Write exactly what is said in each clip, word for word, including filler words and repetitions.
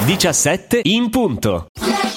diciassette in punto.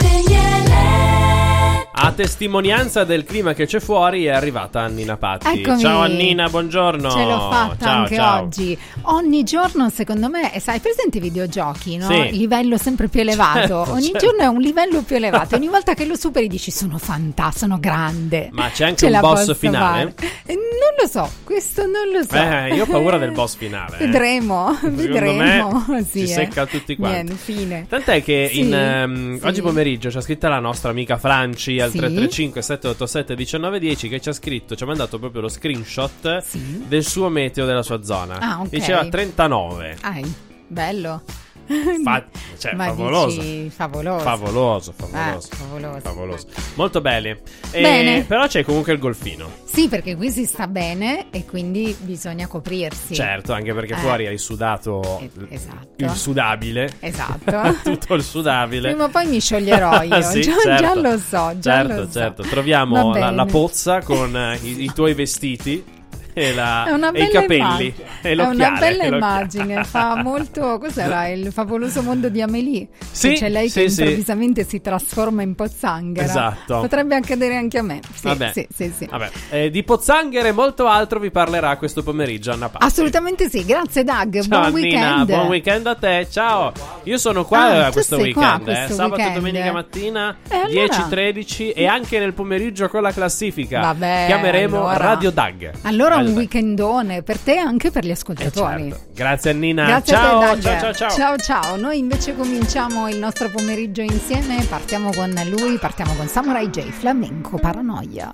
A testimonianza del clima che c'è fuori è arrivata Annina Patti. Eccomi. Ciao Annina, buongiorno. Ce l'ho fatta ciao, anche ciao. oggi. Ogni giorno, secondo me, sai, presente i videogiochi, no? Sì. Livello sempre più elevato. Certo, Ogni certo. giorno è un livello più elevato. Ogni volta che lo superi dici sono fantastico, sono grande. Ma c'è anche Ce un la boss posso finale? fare. Eh, Non lo so, questo non lo so. Eh, io ho paura del boss finale. eh. Vedremo, Secondo vedremo. me Sì, si eh. secca tutti quanti. Niente, fine. Tant'è che Sì, in, ehm, sì. oggi pomeriggio ci ha scritta la nostra amica Franci al Sì. tre tre cinque sette otto sette uno nove uno zero che ci ha scritto, ci ha mandato proprio lo screenshot Sì. del suo meteo della sua zona. Ah, ok. Diceva trentanove. Ah, bello. Fa- cioè, Ma favoloso. dici favoloso. Favoloso, favoloso. Eh, favoloso. Favoloso. Molto bene. E- Bene. Però c'è comunque il golfino. Sì, perché qui si sta bene e quindi bisogna coprirsi. Certo, anche perché Eh. fuori hai sudato Eh, esatto. il sudabile. Esatto. Tutto il sudabile. Prima o poi mi scioglierò io. Sì, già, certo. già lo so, già certo, lo so. certo. Troviamo Va la, bene. la pozza con eh, i, i tuoi vestiti e, la, È una e i bella capelli immagine. e È l'occhiale. una bella e l'occhiale. immagine. Fa molto. Cos'era il favoloso mondo di Amélie? Sì, Che c'è lei sì, che sì. improvvisamente si trasforma in pozzanghera. Esatto. Potrebbe accadere anche a me. Sì, Vabbè. sì, sì, sì. Vabbè, eh, di pozzanghere e molto altro vi parlerà questo pomeriggio Anna Patti. Assolutamente sì. Grazie, Doug. Ciao Buon Annina, weekend. buon weekend a te, ciao. Io sono qua Ah, eh, tu questo sei qua weekend, eh. questo Sabato weekend. e domenica mattina E allora? dieci tredici e anche nel pomeriggio con la classifica. Vabbè, Chiameremo allora. Radio Dag. Allora Radio un Dag. weekendone per te e anche per gli Eh, ascoltatori. certo. Grazie Annina. Grazie ciao, a te, Doug. ciao, ciao, ciao. ciao ciao. Noi invece cominciamo il nostro pomeriggio insieme. Partiamo con lui, partiamo con Samurai J, Flamenco Paranoia.